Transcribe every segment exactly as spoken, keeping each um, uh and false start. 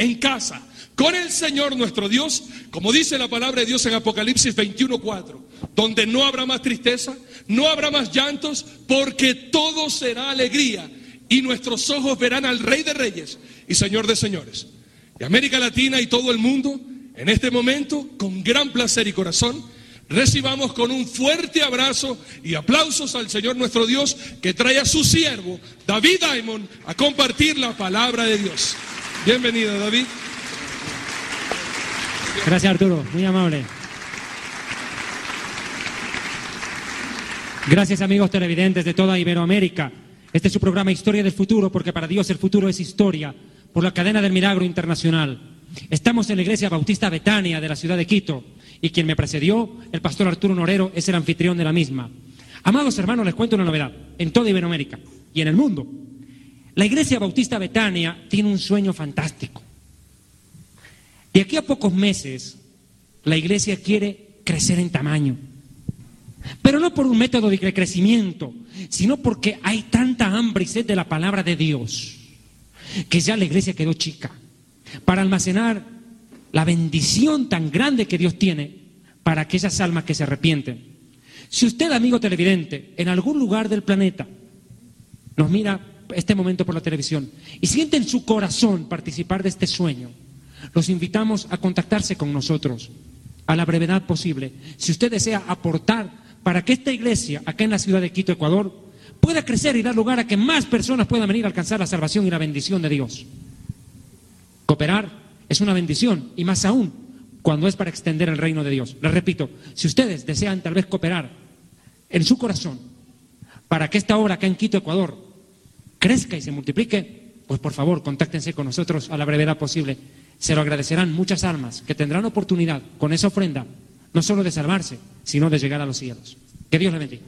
en casa, con el Señor nuestro Dios, como dice la palabra de Dios en Apocalipsis veintiuno cuatro, donde no habrá más tristeza, no habrá más llantos, porque todo será alegría, y nuestros ojos verán al Rey de Reyes y Señor de Señores. Y América Latina y todo el mundo, en este momento, con gran placer y corazón, recibamos con un fuerte abrazo y aplausos al Señor nuestro Dios, que trae a su siervo, David Diamond, a compartir la palabra de Dios. Bienvenido, David. Gracias, Arturo, muy amable. Gracias, amigos televidentes de toda Iberoamérica. Este es su programa Historia del Futuro, porque para Dios el futuro es historia, por la cadena del Milagro Internacional. Estamos en la Iglesia Bautista Betania de la ciudad de Quito, y quien me precedió, el pastor Arturo Norero, es el anfitrión de la misma. Amados hermanos, les cuento una novedad. En toda Iberoamérica y en el mundo, la Iglesia Bautista Betania tiene un sueño fantástico. De aquí a pocos meses, la iglesia quiere crecer en tamaño. Pero no por un método de crecimiento, sino porque hay tanta hambre y sed de la palabra de Dios, que ya la iglesia quedó chica para almacenar la bendición tan grande que Dios tiene para aquellas almas que se arrepienten. Si usted, amigo televidente, en algún lugar del planeta nos mira este momento por la televisión y siente en su corazón participar de este sueño, los invitamos a contactarse con nosotros a la brevedad posible. Si usted desea aportar para que esta iglesia, acá en la ciudad de Quito, Ecuador, pueda crecer y dar lugar a que más personas puedan venir a alcanzar la salvación y la bendición de Dios. Cooperar es una bendición, y más aún cuando es para extender el reino de Dios. Les repito, si ustedes desean tal vez cooperar en su corazón para que esta obra acá en Quito, Ecuador, crezca y se multiplique, pues por favor, contáctense con nosotros a la brevedad posible. Se lo agradecerán muchas almas que tendrán oportunidad con esa ofrenda, no solo de salvarse, sino de llegar a los cielos. Que Dios les bendiga.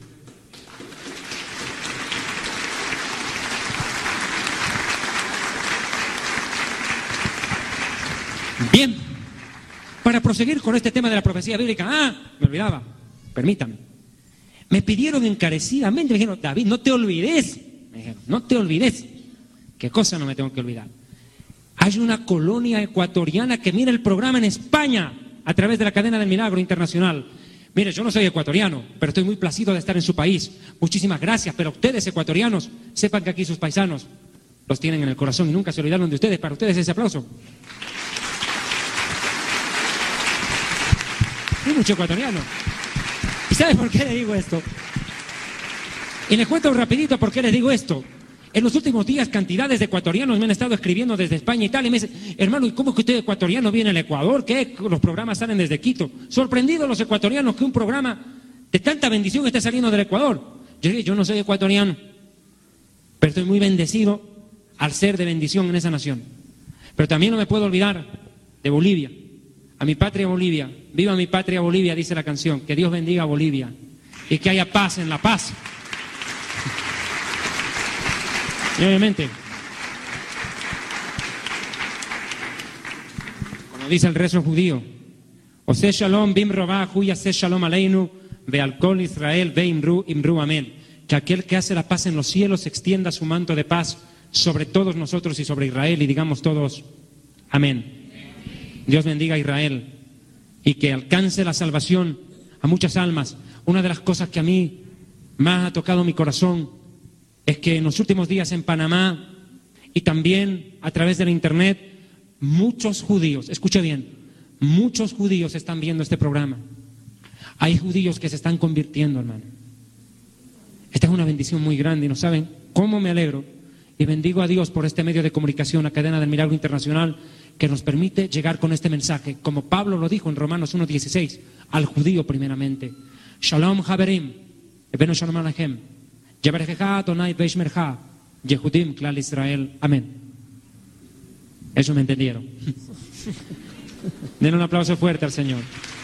Bien, para proseguir con este tema de la profecía bíblica, ah, me olvidaba, permítame. Me pidieron encarecidamente, me dijeron, David, no te olvides, me dijeron, no te olvides. ¿Qué cosa no me tengo que olvidar? Hay una colonia ecuatoriana que mira el programa en España a través de la cadena del Milagro Internacional. Mire, yo no soy ecuatoriano, pero estoy muy placido de estar en su país. Muchísimas gracias, pero ustedes ecuatorianos, sepan que aquí sus paisanos los tienen en el corazón y nunca se olvidaron de ustedes. Para ustedes ese aplauso. Hay mucho ecuatoriano. ¿Y sabe por qué le digo esto? Y les cuento rapidito por qué les digo esto. En los últimos días, cantidades de ecuatorianos me han estado escribiendo desde España y tal, y me dicen, hermano, ¿y cómo que usted ecuatoriano viene al Ecuador? ¿Qué? Los programas salen desde Quito. Sorprendidos los ecuatorianos que un programa de tanta bendición esté saliendo del Ecuador. Yo dije, yo no soy ecuatoriano, pero estoy muy bendecido al ser de bendición en esa nación. Pero también no me puedo olvidar de Bolivia, a mi patria Bolivia. Viva mi patria Bolivia, dice la canción. Que Dios bendiga a Bolivia y que haya paz en La Paz. Y obviamente, como dice el rezo judío, Ose Shalom bim robá, huya se Shalom aleinu, ve al kol Israel, ve imru, imru, amén. Que aquel que hace la paz en los cielos extienda su manto de paz sobre todos nosotros y sobre Israel, y digamos todos, amén. Dios bendiga a Israel y que alcance la salvación a muchas almas. Una de las cosas que a mí más ha tocado mi corazón es que en los últimos días en Panamá y también a través de la internet, muchos judíos, escuche bien, muchos judíos están viendo este programa. Hay judíos que se están convirtiendo, hermano. Esta es una bendición muy grande y no saben cómo me alegro y bendigo a Dios por este medio de comunicación, la cadena del Milagro Internacional, que nos permite llegar con este mensaje, como Pablo lo dijo en Romanos uno dieciséis, al judío primeramente. Shalom Haberim, Ebeno Shalom Alejem. Yeberjeja Adonai Beishmerja, Yehudim Klal Israel. Amén. Eso me entendieron. Den un aplauso fuerte al Señor.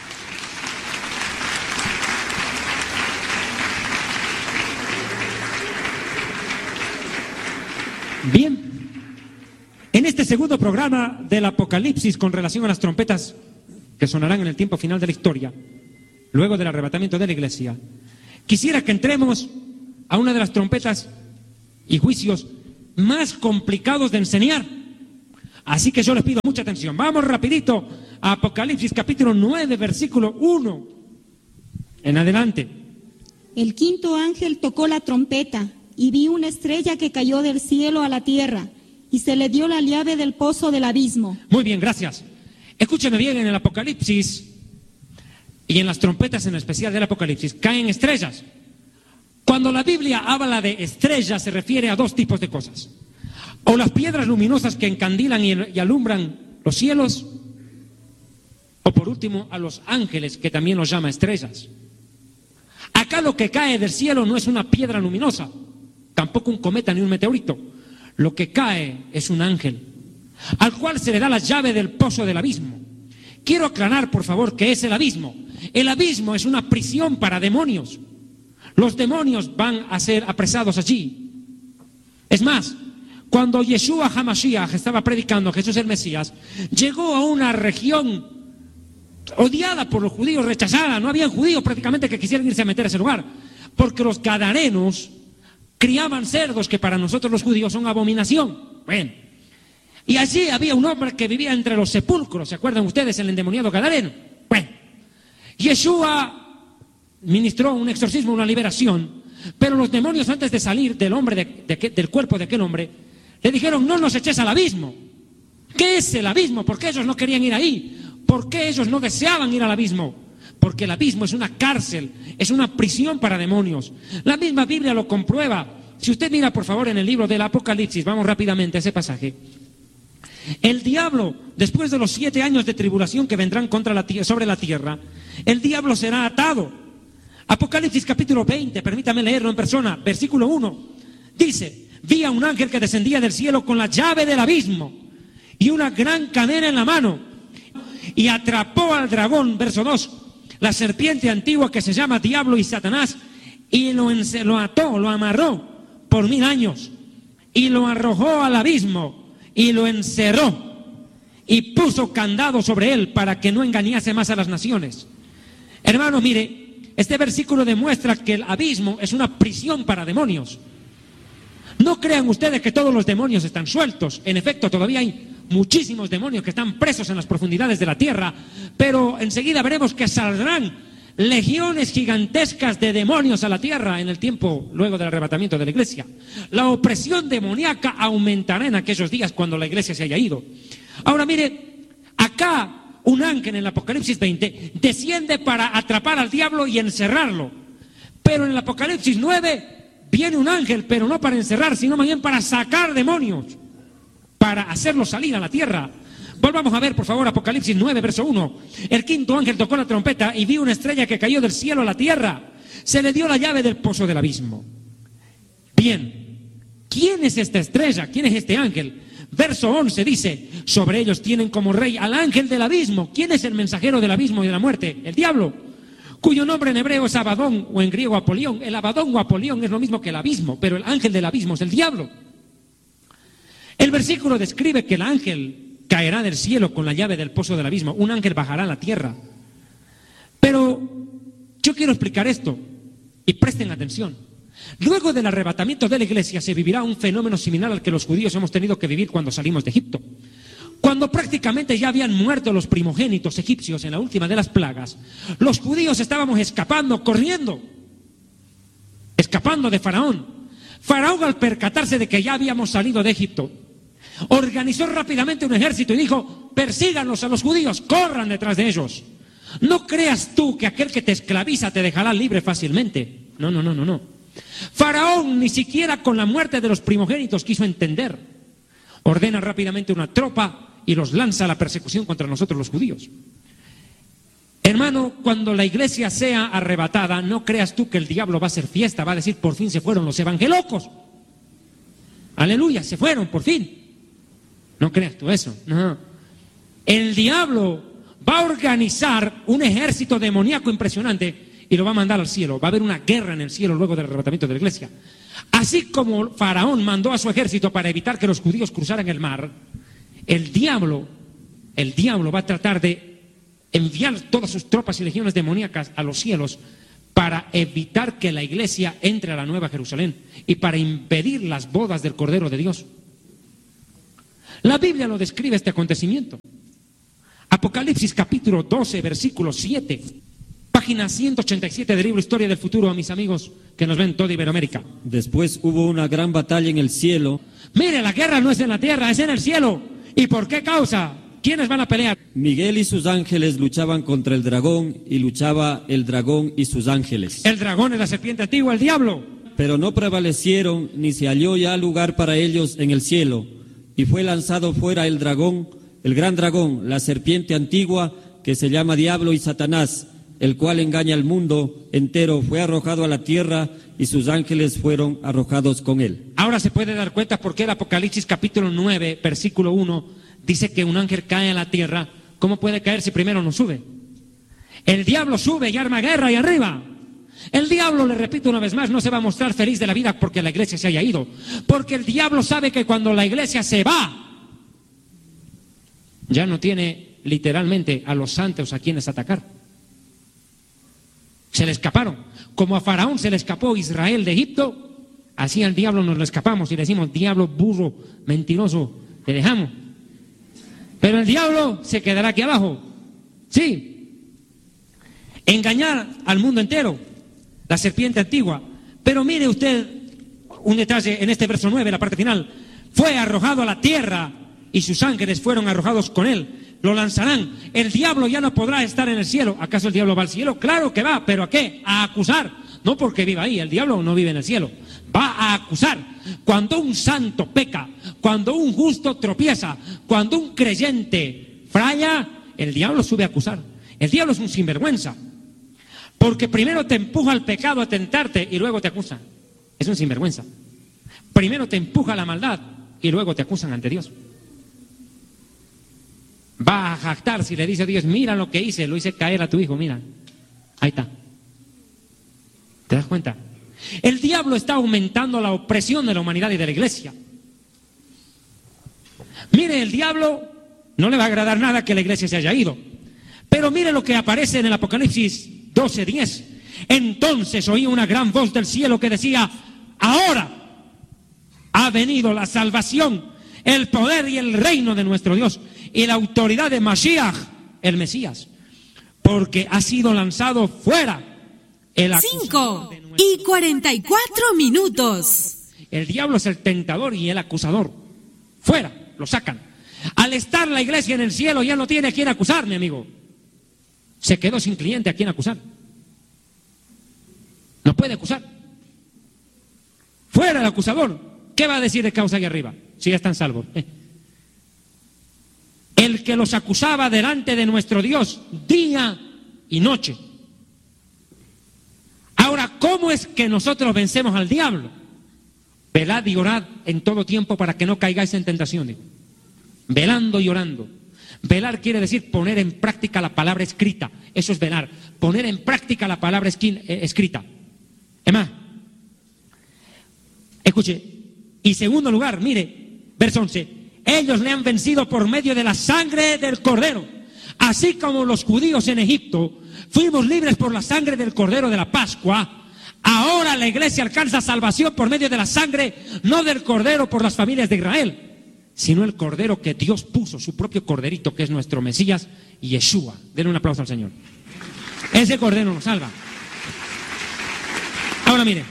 Bien, en este segundo programa del Apocalipsis con relación a las trompetas que sonarán en el tiempo final de la historia, luego del arrebatamiento de la iglesia, quisiera que entremos a una de las trompetas y juicios más complicados de enseñar, Así que yo les pido mucha atención. Vamos rapidito a Apocalipsis capítulo nueve, versículo uno. En adelante. El quinto ángel tocó la trompeta y vi una estrella que cayó del cielo a la tierra y se le dio la llave del pozo del abismo. Muy bien, gracias. Escúcheme bien, en el Apocalipsis y en las trompetas en especial del Apocalipsis caen estrellas. Cuando la Biblia habla de estrellas se refiere a dos tipos de cosas. O las piedras luminosas que encandilan y, y alumbran los cielos, o por último a los ángeles, que también los llama estrellas. Acá lo que cae del cielo no es una piedra luminosa, tampoco un cometa ni un meteorito. Lo que cae es un ángel, al cual se le da la llave del pozo del abismo. Quiero aclarar, por favor, qué es el abismo. El abismo es una prisión para demonios. Los demonios van a ser apresados allí. Es más, cuando Yeshua HaMashiach estaba predicando, Jesús el Mesías, llegó a una región odiada por los judíos, rechazada. No había judíos prácticamente que quisieran irse a meter a ese lugar, porque los gadarenos criaban cerdos que para nosotros los judíos son abominación. Bueno, y allí había un hombre que vivía entre los sepulcros. ¿Se acuerdan ustedes el endemoniado gadareno? Bueno, Yeshua ministró un exorcismo, una liberación, pero los demonios, antes de salir del hombre, de, de, del cuerpo de aquel hombre, le dijeron: no nos eches al abismo. ¿Qué es el abismo? ¿Por qué ellos no querían ir ahí? ¿Por qué ellos no deseaban ir al abismo? Porque el abismo es una cárcel, es una prisión para demonios. La misma Biblia lo comprueba. Si usted mira, por favor, en el libro del Apocalipsis, vamos rápidamente a ese pasaje. El diablo, después de los siete años de tribulación que vendrán contra la, sobre la tierra, el diablo será atado. Apocalipsis capítulo veinte, permítame leerlo en persona, versículo uno. Dice: vi a un ángel que descendía del cielo con la llave del abismo y una gran cadena en la mano, y atrapó al dragón, verso dos, la serpiente antigua que se llama Diablo y Satanás, y lo, lo ató, lo amarró por mil años, y lo arrojó al abismo, y lo encerró, y puso candado sobre él para que no engañase más a las naciones. Hermanos, mire, este versículo demuestra que el abismo es una prisión para demonios. No crean ustedes que todos los demonios están sueltos. En efecto, todavía hay muchísimos demonios que están presos en las profundidades de la tierra, pero enseguida veremos que saldrán legiones gigantescas de demonios a la tierra en el tiempo luego del arrebatamiento de la iglesia. La opresión demoníaca aumentará en aquellos días cuando la iglesia se haya ido. Ahora mire, acá un ángel en el Apocalipsis veinte desciende para atrapar al diablo y encerrarlo, pero en el Apocalipsis nueve viene un ángel, pero no para encerrar, sino más bien para sacar demonios, para hacerlos salir a la tierra. Volvamos a ver, por favor, Apocalipsis nueve, verso uno. El quinto ángel tocó la trompeta y vi una estrella que cayó del cielo a la tierra. Se le dio la llave del pozo del abismo. Bien, ¿quién es esta estrella? ¿Quién es este ángel? Verso once dice: sobre ellos tienen como rey al ángel del abismo. ¿Quién es el mensajero del abismo y de la muerte? El diablo, cuyo nombre en hebreo es Abadón o en griego Apolión. El Abadón o Apolión es lo mismo que el abismo, pero el ángel del abismo es el diablo. El versículo describe que el ángel caerá del cielo con la llave del pozo del abismo. Un ángel bajará a la tierra. Pero yo quiero explicar esto y presten atención. Luego del arrebatamiento de la iglesia se vivirá un fenómeno similar al que los judíos hemos tenido que vivir cuando salimos de Egipto. Cuando prácticamente ya habían muerto los primogénitos egipcios en la última de las plagas, los judíos estábamos escapando, corriendo, escapando de Faraón. Faraón, al percatarse de que ya habíamos salido de Egipto, organizó rápidamente un ejército y dijo: persíganlos a los judíos, corran detrás de ellos. No creas tú que aquel que te esclaviza te dejará libre fácilmente. No, no, no, no, no. Faraón ni siquiera con la muerte de los primogénitos quiso entender. Ordena rápidamente una tropa y los lanza a la persecución contra nosotros los judíos. Hermano, cuando la iglesia sea arrebatada, no creas tú que el diablo va a hacer fiesta, va a decir: por fin se fueron los evangelocos. Aleluya, se fueron, por fin. No creas tú eso, no. El diablo va a organizar un ejército demoníaco impresionante y lo va a mandar al cielo. Va a haber una guerra en el cielo luego del arrebatamiento de la iglesia. Así como Faraón mandó a su ejército para evitar que los judíos cruzaran el mar, el diablo, el diablo va a tratar de enviar todas sus tropas y legiones demoníacas a los cielos para evitar que la iglesia entre a la Nueva Jerusalén y para impedir las bodas del Cordero de Dios. La Biblia lo describe este acontecimiento. Apocalipsis capítulo doce, versículo siete. Página ciento ochenta y siete del libro Historia del Futuro, a mis amigos que nos ven toda Iberoamérica. Después hubo una gran batalla en el cielo. Mire, la guerra no es en la tierra, es en el cielo. ¿Y por qué causa? ¿Quiénes van a pelear? Miguel y sus ángeles luchaban contra el dragón, y luchaba el dragón y sus ángeles. El dragón es la serpiente antigua, el diablo. Pero no prevalecieron, ni se halló ya lugar para ellos en el cielo. Y fue lanzado fuera el dragón, el gran dragón, la serpiente antigua, que se llama Diablo y Satanás, el cual engaña al mundo entero. Fue arrojado a la tierra, y sus ángeles fueron arrojados con él. Ahora se puede dar cuenta por qué el Apocalipsis capítulo nueve, versículo uno, dice que un ángel cae a la tierra. ¿Cómo puede caer si primero no sube? El diablo sube y arma guerra ahí arriba. El diablo, le repito una vez más, no se va a mostrar feliz de la vida porque la iglesia se haya ido. Porque el diablo sabe que cuando la iglesia se va, ya no tiene literalmente a los santos a quienes atacar. Se le escaparon. Como a Faraón se le escapó Israel de Egipto, así al diablo nos lo escapamos y le decimos: diablo, burro, mentiroso, te dejamos. Pero el diablo se quedará aquí abajo. Sí. Engañar al mundo entero, la serpiente antigua. Pero mire usted un detalle en este verso nueve, la parte final. Fue arrojado a la tierra y sus ángeles fueron arrojados con él. Lo lanzarán. El diablo ya no podrá estar en el cielo. ¿Acaso el diablo va al cielo? Claro que va, pero ¿a qué? A acusar. No porque viva ahí, el diablo no vive en el cielo. Va a acusar. Cuando un santo peca, cuando un justo tropieza, cuando un creyente falla, el diablo sube a acusar. El diablo es un sinvergüenza. Porque primero te empuja al pecado a tentarte y luego te acusa. Es un sinvergüenza. Primero te empuja a la maldad y luego te acusan ante Dios. Va a jactar si le dice a Dios: mira lo que hice, lo hice caer a tu hijo, mira. Ahí está. ¿Te das cuenta? El diablo está aumentando la opresión de la humanidad y de la iglesia. Mire, el diablo no le va a agradar nada que la iglesia se haya ido. Pero mire lo que aparece en el Apocalipsis doce diez. Entonces oí una gran voz del cielo que decía: ahora ha venido la salvación, el poder y el reino de nuestro Dios y la autoridad de Mashiach, el Mesías, porque ha sido lanzado fuera el cinco y cuarenta y cuatro minutos. El diablo es el tentador y el acusador. Fuera, lo sacan. Al estar la iglesia en el cielo ya no tiene a quien acusar, mi amigo. Se quedó sin cliente a quien acusar. No puede acusar. Fuera el acusador. ¿Qué va a decir de causa aquí arriba? Si ya están salvos. Eh. El que los acusaba delante de nuestro Dios día y noche. Ahora, ¿cómo es que nosotros vencemos al diablo? Velad y orad en todo tiempo para que no caigáis en tentación. Digo. Velando y orando. Velar quiere decir poner en práctica la palabra escrita. Eso es velar. Poner en práctica la palabra escrita. Es más, escuche. Y segundo lugar, mire, verso once. Ellos le han vencido por medio de la sangre del Cordero. Así como los judíos en Egipto fuimos libres por la sangre del Cordero de la Pascua, ahora la iglesia alcanza salvación por medio de la sangre, no del Cordero por las familias de Israel, sino el Cordero que Dios puso, su propio Corderito, que es nuestro Mesías, Yeshua. Denle un aplauso al Señor. Ese Cordero nos salva. Ahora mire.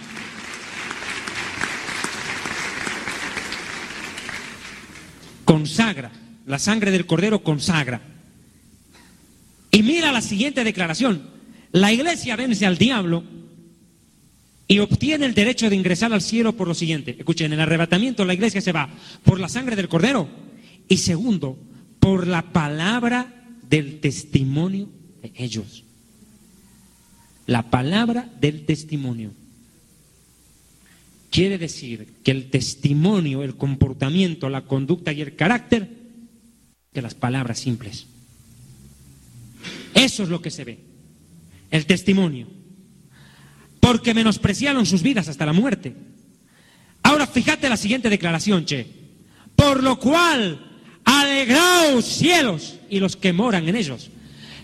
Consagra. La sangre del Cordero consagra. Y mira la siguiente declaración. La iglesia vence al diablo y obtiene el derecho de ingresar al cielo por lo siguiente. Escuchen, en el arrebatamiento la iglesia se va por la sangre del Cordero y segundo, por la palabra del testimonio de ellos. La palabra del testimonio. Quiere decir que el testimonio, el comportamiento, la conducta y el carácter de las palabras simples. Eso es lo que se ve. El testimonio. Porque menospreciaron sus vidas hasta la muerte. Ahora fíjate la siguiente declaración, che. Por lo cual, alegraos cielos y los que moran en ellos.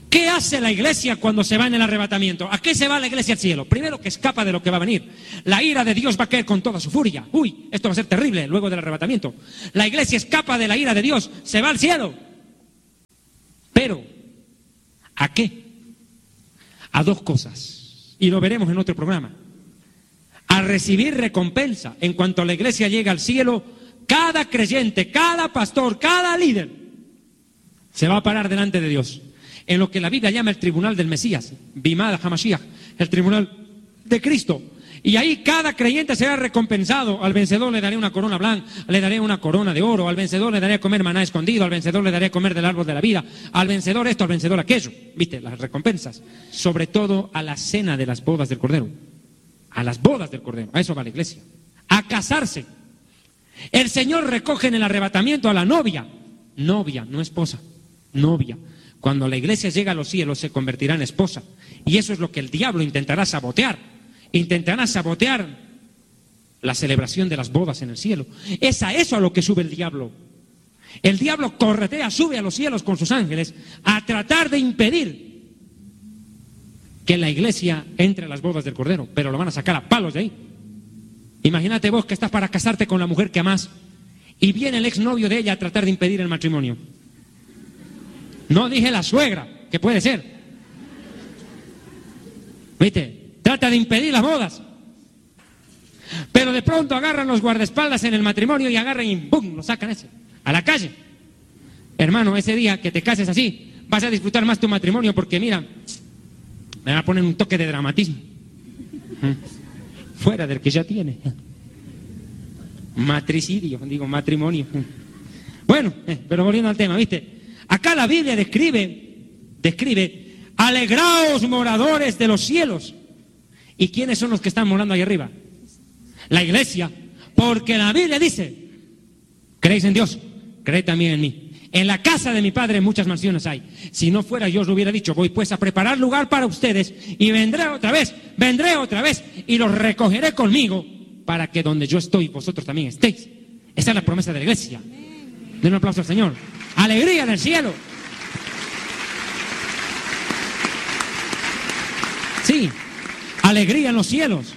¿Qué hace la iglesia cuando se va en el arrebatamiento? ¿A qué se va la iglesia al cielo? Primero, que escapa de lo que va a venir. La ira de Dios va a caer con toda su furia. Uy, esto va a ser terrible luego del arrebatamiento. La iglesia escapa de la ira de Dios, se va al cielo. Pero, ¿a qué? A dos cosas. Y lo veremos en otro programa. A recibir recompensa. En cuanto la iglesia llega al cielo, cada creyente, cada pastor, cada líder se va a parar delante de Dios en lo que la Biblia llama el tribunal del Mesías, Bimad HaMashiach, el tribunal de Cristo. Y ahí cada creyente será recompensado. Al vencedor le daré una corona blanca, le daré una corona de oro, al vencedor le daré a comer maná escondido, al vencedor le daré a comer del árbol de la vida, al vencedor esto, al vencedor aquello. ¿Viste? Las recompensas. Sobre todo a la cena de las bodas del Cordero. A las bodas del Cordero. A eso va la iglesia. A casarse. El Señor recoge en el arrebatamiento a la novia. Novia, no esposa. Novia. Cuando la iglesia llega a los cielos se convertirá en esposa. Y eso es lo que el diablo intentará sabotear. Intentará sabotear la celebración de las bodas en el cielo. Es a eso a lo que sube el diablo. El diablo corretea, sube a los cielos con sus ángeles a tratar de impedir que la iglesia entre a las bodas del Cordero. Pero lo van a sacar a palos de ahí. Imagínate vos que estás para casarte con la mujer que amás y viene el exnovio de ella a tratar de impedir el matrimonio. No dije la suegra, que puede ser. ¿Viste? Trata de impedir las bodas. Pero de pronto agarran los guardaespaldas en el matrimonio y agarran y ¡pum! Lo sacan ese, a la calle. Hermano, ese día que te cases así, vas a disfrutar más tu matrimonio porque mira, me va a poner un toque de dramatismo. Fuera del que ya tiene. Matricidio, digo matrimonio. Bueno, eh, pero volviendo al tema, ¿viste? Acá la Biblia describe, describe, alegraos moradores de los cielos. ¿Y quiénes son los que están morando ahí arriba? La iglesia. Porque la Biblia dice, ¿creéis en Dios? Creed también en mí. En la casa de mi Padre muchas mansiones hay. Si no fuera yo os lo hubiera dicho, voy pues a preparar lugar para ustedes y vendré otra vez, vendré otra vez y los recogeré conmigo para que donde yo estoy vosotros también estéis. Esa es la promesa de la iglesia. Den un aplauso al Señor. Alegría en el cielo. Sí, alegría en los cielos.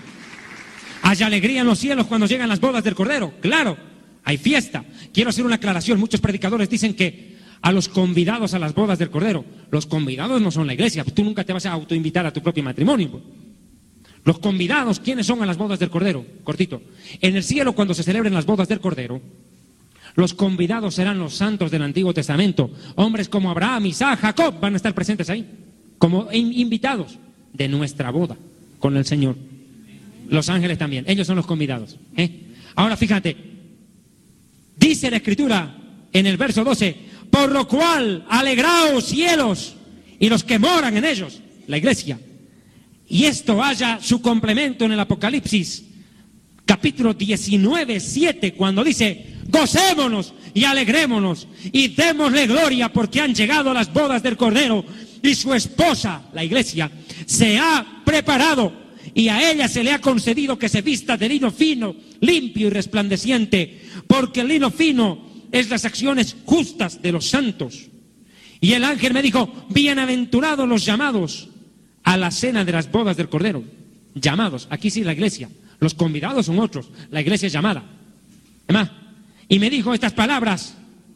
Hay alegría en los cielos cuando llegan las bodas del Cordero. Claro, hay fiesta. Quiero hacer una aclaración. Muchos predicadores dicen que a los convidados a las bodas del Cordero, los convidados no son la iglesia. Tú nunca te vas a autoinvitar a tu propio matrimonio. Los convidados, ¿quiénes son a las bodas del Cordero? Cortito. En el cielo, cuando se celebren las bodas del Cordero, los convidados serán los santos del Antiguo Testamento. Hombres como Abraham, Isaac, Jacob van a estar presentes ahí, como invitados de nuestra boda con el Señor. Los ángeles también, ellos son los convidados. ¿eh? Ahora fíjate, dice la Escritura en el verso doce, por lo cual alegraos cielos y los que moran en ellos, la iglesia. Y esto haya su complemento en el Apocalipsis, capítulo diecinueve, siete, cuando dice, gocémonos y alegrémonos y démosle gloria porque han llegado las bodas del Cordero y su esposa, la iglesia, se ha preparado y a ella se le ha concedido que se vista de lino fino, limpio y resplandeciente, porque el lino fino es las acciones justas de los santos. Y el ángel me dijo, bienaventurados los llamados a la cena de las bodas del Cordero. Llamados, aquí sí la iglesia, los convidados son otros, la iglesia es llamada. Además, y me dijo, estas palabras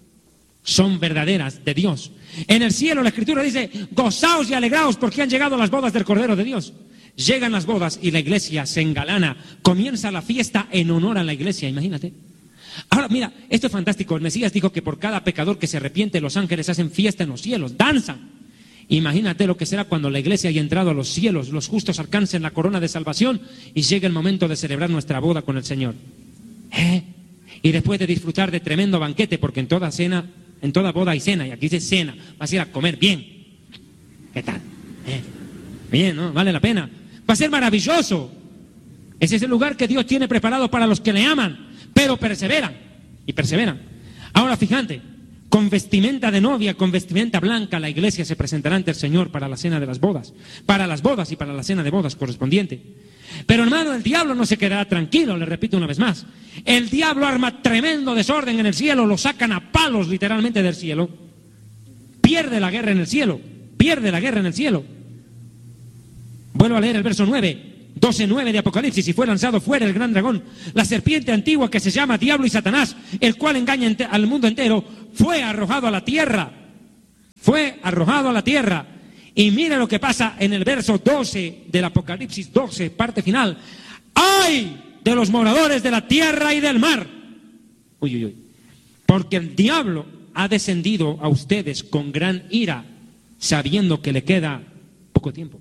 son verdaderas de Dios. En el cielo la Escritura dice, gozaos y alegraos porque han llegado las bodas del Cordero de Dios. Llegan las bodas y la iglesia se engalana. Comienza la fiesta en honor a la iglesia, imagínate. Ahora mira, esto es fantástico. El Mesías dijo que por cada pecador que se arrepiente, los ángeles hacen fiesta en los cielos, danzan. Imagínate lo que será cuando la iglesia haya entrado a los cielos, los justos alcancen la corona de salvación y llegue el momento de celebrar nuestra boda con el Señor. ¿Eh? Y después de disfrutar de tremendo banquete, porque en toda cena, en toda boda hay cena, y aquí dice cena, vas a ir a comer bien. ¿Qué tal? ¿Eh? Bien, ¿no? Vale la pena. Va a ser maravilloso. Ese es el lugar que Dios tiene preparado para los que le aman, pero perseveran, y perseveran. Ahora fíjate, con vestimenta de novia, con vestimenta blanca, la iglesia se presentará ante el Señor para la cena de las bodas, para las bodas y para la cena de bodas correspondiente. Pero hermano, el diablo no se quedará tranquilo, le repito una vez más. El diablo arma tremendo desorden en el cielo, lo sacan a palos literalmente del cielo. Pierde la guerra en el cielo, pierde la guerra en el cielo. Vuelvo a leer el verso nueve, doce nueve de Apocalipsis. Y fue lanzado fuera el gran dragón, la serpiente antigua que se llama Diablo y Satanás, el cual engaña ente- al mundo entero. Fue arrojado a la tierra. Fue arrojado a la tierra. Y mire lo que pasa en el verso doce del Apocalipsis doce, parte final. ¡Ay de los moradores de la tierra y del mar! Uy, uy, uy. Porque el diablo ha descendido a ustedes con gran ira, sabiendo que le queda poco tiempo.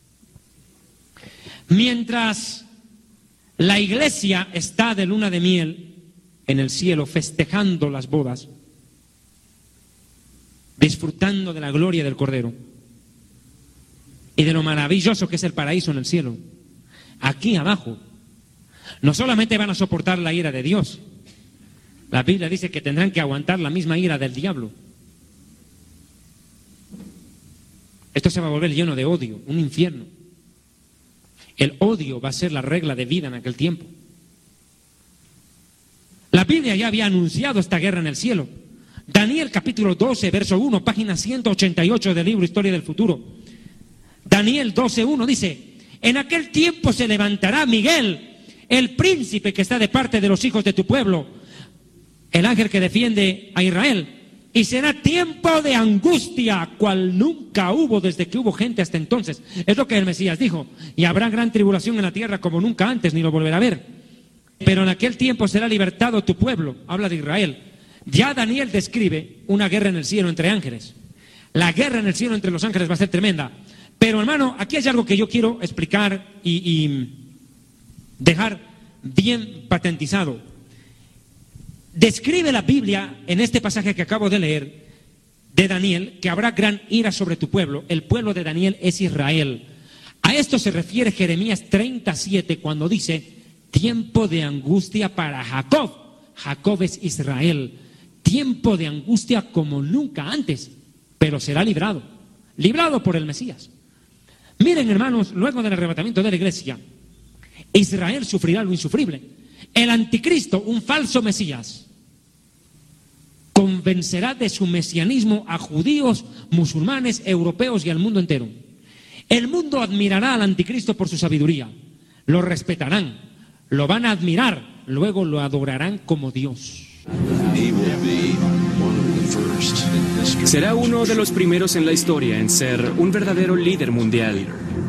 Mientras la iglesia está de luna de miel en el cielo, festejando las bodas, disfrutando de la gloria del Cordero y de lo maravilloso que es el paraíso en el cielo, aquí abajo no solamente van a soportar la ira de Dios, la Biblia dice que tendrán que aguantar la misma ira del diablo. Esto se va a volver lleno de odio, un infierno. El odio va a ser la regla de vida en aquel tiempo. La Biblia ya había anunciado esta guerra en el cielo. Daniel capítulo doce, verso uno, página ciento ochenta y ocho del libro Historia del Futuro. Daniel doce uno dice: en aquel tiempo se levantará Miguel, el príncipe que está de parte de los hijos de tu pueblo, el ángel que defiende a Israel, y será tiempo de angustia, cual nunca hubo desde que hubo gente hasta entonces. Es lo que el Mesías dijo: y habrá gran tribulación en la tierra como nunca antes, ni lo volverá a ver. Pero en aquel tiempo será libertado tu pueblo. Habla de Israel. Ya Daniel describe una guerra en el cielo entre ángeles. La guerra en el cielo entre los ángeles va a ser tremenda. Pero hermano, aquí hay algo que yo quiero explicar y, y dejar bien patentizado. Describe la Biblia en este pasaje que acabo de leer de Daniel que habrá gran ira sobre tu pueblo. El pueblo de Daniel es Israel. A esto se refiere Jeremías treinta y siete cuando dice: tiempo de angustia para Jacob. Jacob es Israel. Tiempo de angustia como nunca antes, pero será librado, librado por el Mesías. Miren, hermanos, luego del arrebatamiento de la iglesia, Israel sufrirá lo insufrible. El anticristo, un falso Mesías, convencerá de su mesianismo a judíos, musulmanes, europeos y al mundo entero. El mundo admirará al anticristo por su sabiduría, lo respetarán, lo van a admirar, luego lo adorarán como Dios. Será uno de los primeros en la historia en ser un verdadero líder mundial.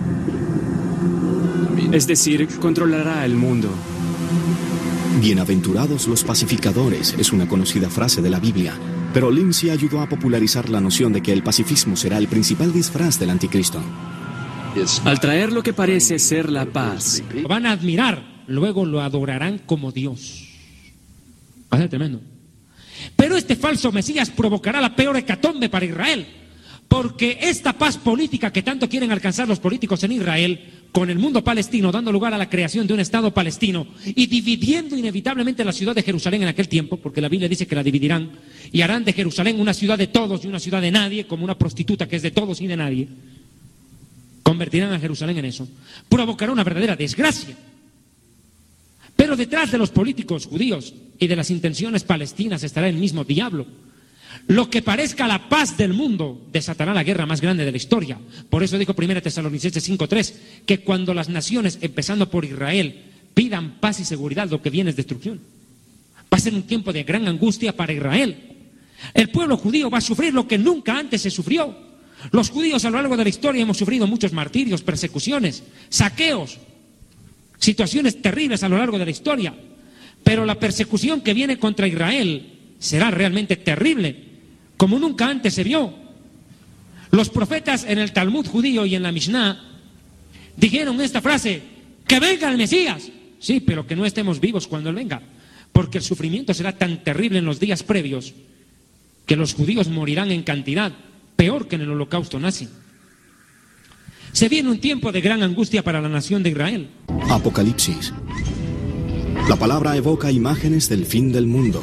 Es decir, controlará el mundo. Bienaventurados los pacificadores es una conocida frase de la Biblia, pero Lindsay ayudó a popularizar la noción de que el pacifismo será el principal disfraz del anticristo. Al traer lo que parece ser la paz, Lo van a admirar, luego lo adorarán como Dios. Va a ser tremendo. Pero este falso Mesías provocará la peor hecatombe para Israel, porque esta paz política que tanto quieren alcanzar los políticos en Israel, con el mundo palestino, dando lugar a la creación de un Estado palestino y dividiendo inevitablemente la ciudad de Jerusalén en aquel tiempo, porque la Biblia dice que la dividirán y harán de Jerusalén una ciudad de todos y una ciudad de nadie, como una prostituta que es de todos y de nadie. Convertirán a Jerusalén en eso. Provocará una verdadera desgracia. Pero detrás de los políticos judíos y de las intenciones palestinas estará el mismo diablo. Lo que parezca la paz del mundo desatará la guerra más grande de la historia. Por eso dijo primera Tesalonicenses cinco tres, que cuando las naciones, empezando por Israel, pidan paz y seguridad, lo que viene es destrucción. Va a ser un tiempo de gran angustia para Israel. El pueblo judío va a sufrir lo que nunca antes se sufrió. Los judíos a lo largo de la historia hemos sufrido muchos martirios, persecuciones, saqueos, situaciones terribles a lo largo de la historia. Pero la persecución que viene contra Israel será realmente terrible, como nunca antes se vio. Los profetas en el Talmud judío y en la Mishnah dijeron esta frase: que venga el Mesías. Sí, pero que no estemos vivos cuando Él venga, porque el sufrimiento será tan terrible en los días previos que los judíos morirán en cantidad, peor que en el holocausto nazi. Se viene un tiempo de gran angustia para la nación de Israel. Apocalipsis. La palabra evoca imágenes del fin del mundo.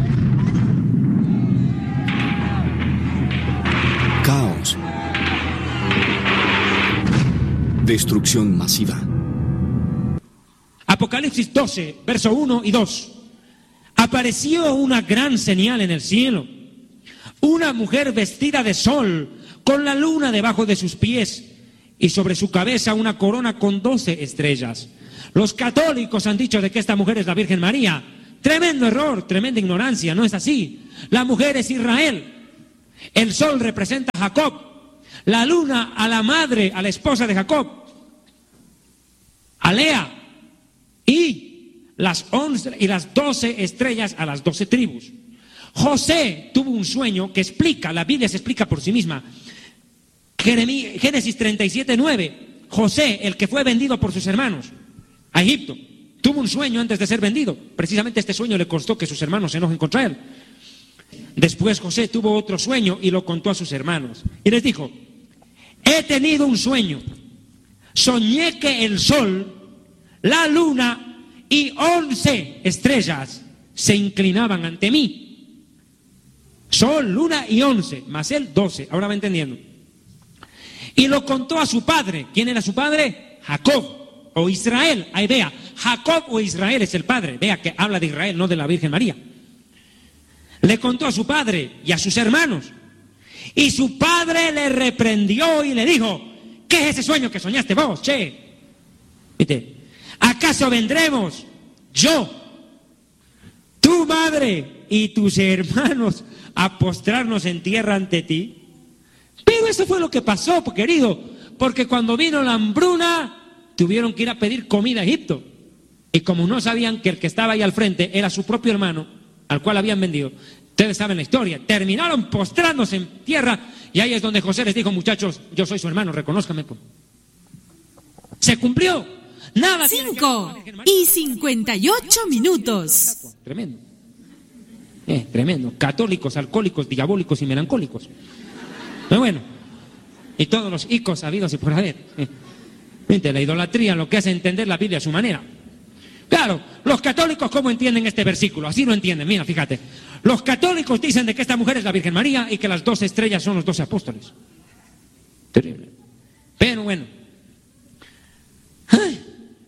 Caos. Destrucción masiva. Apocalipsis doce, verso uno y dos. Apareció una gran señal en el cielo. Una mujer vestida de sol, con la luna debajo de sus pies y sobre su cabeza una corona con doce estrellas. Los católicos han dicho de que esta mujer es la Virgen María. Tremendo error, tremenda ignorancia, no es así. La mujer es Israel. El sol representa a Jacob, la luna a la madre, a la esposa de Jacob, a Lea, y las once y las doce estrellas a las doce tribus. José tuvo un sueño que explica, la Biblia se explica por sí misma. Génesis treinta y siete, nueve. José, el que fue vendido por sus hermanos a Egipto, tuvo un sueño antes de ser vendido. Precisamente este sueño le costó que sus hermanos se enojen contra él. Después José tuvo otro sueño y lo contó a sus hermanos. Y les dijo: he tenido un sueño. Soñé que el sol, la luna y once estrellas se inclinaban ante mí. Sol, luna y once, más él doce. Ahora va entendiendo. Y lo contó a su padre. ¿Quién era su padre? Jacob o Israel. Ahí vea, Jacob o Israel es el padre. Vea que habla de Israel, no de la Virgen María. Le contó a su padre y a sus hermanos. Y su padre le reprendió y le dijo: ¿qué es ese sueño que soñaste vos, che? ¿Viste? ¿Acaso vendremos yo, tu madre y tus hermanos a postrarnos en tierra ante ti? Pero eso fue lo que pasó, querido, porque cuando vino la hambruna tuvieron que ir a pedir comida a Egipto. Y como no sabían que el que estaba ahí al frente era su propio hermano, al cual habían vendido, ustedes saben la historia, terminaron postrándose en tierra, y ahí es donde José les dijo: muchachos, yo soy su hermano, reconózcame. Se cumplió. Nada. Cinco y cincuenta y ocho minutos. Tremendo. Eh, tremendo. Católicos, alcohólicos, diabólicos y melancólicos. Pero bueno, y todos los icos habidos y por haber. Eh. Viste, la idolatría lo que hace entender la Biblia a su manera. Claro, los católicos, ¿cómo entienden este versículo? Así lo entienden, mira, fíjate. Los católicos dicen de que esta mujer es la Virgen María y que las doce estrellas son los doce apóstoles. Terrible. Pero bueno. Ay.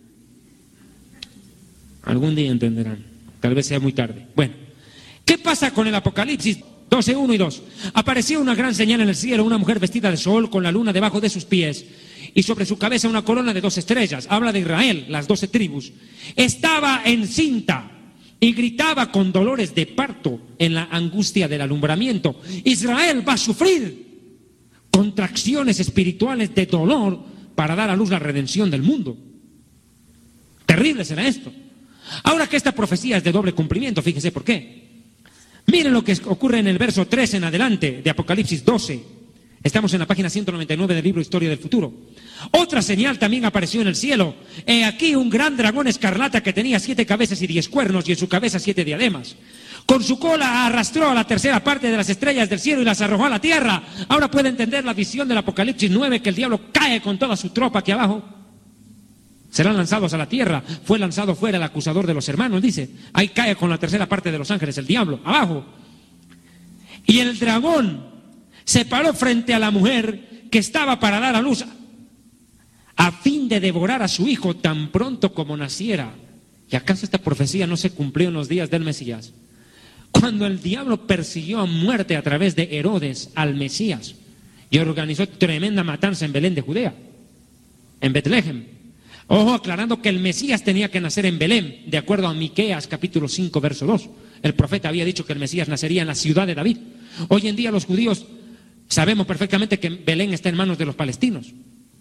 Algún día entenderán. Tal vez sea muy tarde. Bueno, ¿qué pasa con el Apocalipsis doce, uno y dos? Apareció una gran señal en el cielo, una mujer vestida de sol con la luna debajo de sus pies y sobre su cabeza una corona de dos estrellas. Habla de Israel, las doce tribus. Estaba encinta y gritaba con dolores de parto en la angustia del alumbramiento. Israel va a sufrir contracciones espirituales de dolor para dar a luz la redención del mundo. Terrible será esto. Ahora que esta profecía es de doble cumplimiento, fíjese por qué. Miren lo que ocurre en el verso tres en adelante de Apocalipsis doce. Estamos en la página ciento noventa y nueve del libro Historia del Futuro. Otra señal también apareció en el cielo. He aquí un gran dragón escarlata que tenía siete cabezas y diez cuernos y en su cabeza siete diademas. Con su cola arrastró a la tercera parte de las estrellas del cielo y las arrojó a la tierra. Ahora puede entender la visión del Apocalipsis nueve, que el diablo cae con toda su tropa aquí abajo. Serán lanzados a la tierra. Fue lanzado fuera el acusador de los hermanos, dice. Ahí cae con la tercera parte de los ángeles el diablo, abajo. Y el dragón se paró frente a la mujer que estaba para dar a luz, a fin de devorar a su hijo tan pronto como naciera. ¿Y acaso esta profecía no se cumplió en los días del Mesías? Cuando el diablo persiguió a muerte a través de Herodes al Mesías y organizó tremenda matanza en Belén de Judea, en Betlehem. Ojo, aclarando que el Mesías tenía que nacer en Belén, de acuerdo a Miqueas capítulo cinco, verso dos. El profeta había dicho que el Mesías nacería en la ciudad de David. Hoy en día los judíos sabemos perfectamente que Belén está en manos de los palestinos.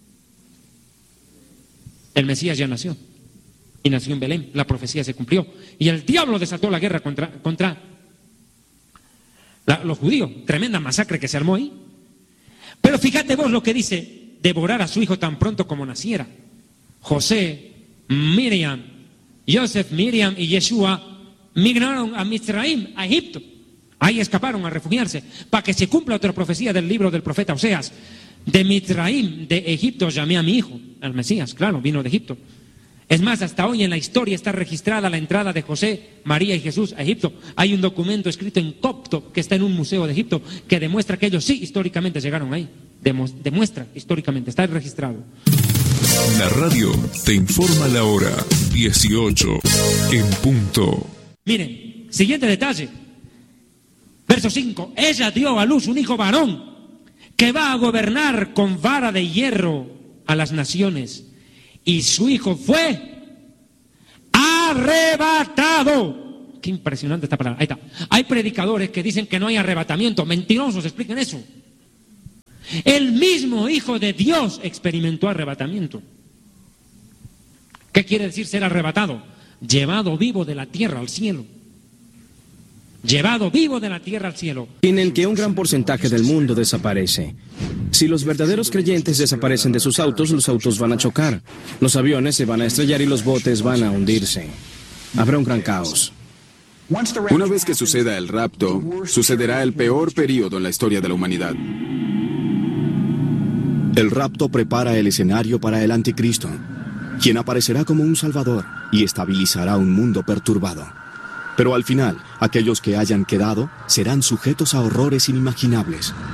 El Mesías ya nació y nació en Belén, la profecía se cumplió y el diablo desató la guerra contra, contra la, los judíos, tremenda masacre que se armó ahí. Pero fíjate vos lo que dice: devorar a su hijo tan pronto como naciera. José, Miriam, Joseph, Miriam y Yeshua migraron a Mizraim, a Egipto. Ahí escaparon a refugiarse, para que se cumpla otra profecía del libro del profeta Oseas. De Mizraim, de Egipto, llamé a mi hijo, al Mesías, claro, vino de Egipto. Es más, hasta hoy en la historia está registrada la entrada de José, María y Jesús a Egipto. Hay un documento escrito en copto que está en un museo de Egipto que demuestra que ellos sí históricamente llegaron ahí. Demuestra históricamente, está registrado. La radio te informa la hora dieciocho en punto. Miren, siguiente detalle. Verso cinco. Ella dio a luz un hijo varón, que que va a gobernar con vara de hierro a las naciones. Y su hijo fue arrebatado. Qué impresionante esta palabra. Ahí está. Hay predicadores que dicen que no hay arrebatamiento. Mentirosos, expliquen eso. El mismo Hijo de Dios experimentó arrebatamiento. ¿Qué quiere decir ser arrebatado? Llevado vivo de la tierra al cielo. Llevado vivo de la tierra al cielo. En el que un gran porcentaje del mundo desaparece. Si los verdaderos creyentes desaparecen de sus autos, los autos van a chocar, los aviones se van a estrellar y los botes van a hundirse. Habrá un gran caos. Una vez que suceda el rapto, sucederá el peor período en la historia de la humanidad. El rapto prepara el escenario para el anticristo, quien aparecerá como un salvador y estabilizará un mundo perturbado. Pero al final, aquellos que hayan quedado serán sujetos a horrores inimaginables.